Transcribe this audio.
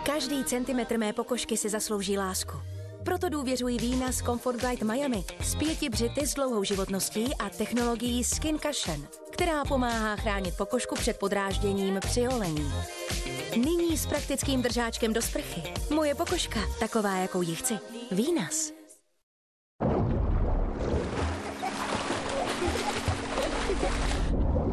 Každý centimetr mé pokožky si zaslouží lásku. Proto důvěřuji vína z Comfort Glide Miami s 5 břity s dlouhou životností a technologií Skin Cushion, která pomáhá chránit pokožku před podrážděním při holení. Nyní s praktickým držáčkem do sprchy. Moje pokožka, taková, jakou ji chci. Vínas.